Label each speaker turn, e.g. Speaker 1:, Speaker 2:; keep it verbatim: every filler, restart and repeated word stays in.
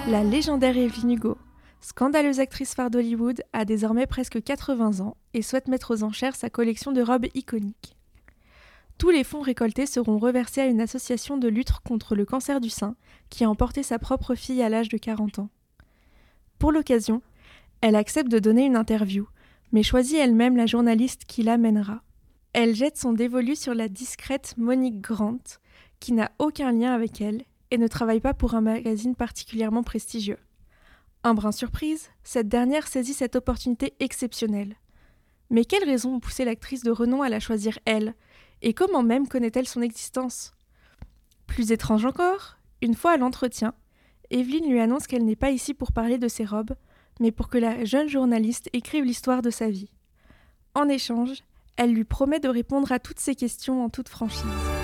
Speaker 1: La légendaire Evelyn Hugo, scandaleuse actrice phare d'Hollywood, a désormais presque quatre-vingts ans et souhaite mettre aux enchères sa collection de robes iconiques. Tous les fonds récoltés seront reversés à une association de lutte contre le cancer du sein qui a emporté sa propre fille à l'âge de quarante ans. Pour l'occasion, elle accepte de donner une interview, mais choisit elle-même la journaliste qui l'amènera. Elle jette son dévolu sur la discrète Monique Grant, qui n'a aucun lien avec elle et ne travaille pas pour un magazine particulièrement prestigieux. Un brin surprise, cette dernière saisit cette opportunité exceptionnelle. Mais quelles raisons ont poussé l'actrice de renom à la choisir elle ? Et comment même connaît-elle son existence ? Plus étrange encore, une fois à l'entretien, Evelyn lui annonce qu'elle n'est pas ici pour parler de ses robes, mais pour que la jeune journaliste écrive l'histoire de sa vie. En échange, elle lui promet de répondre à toutes ses questions en toute franchise.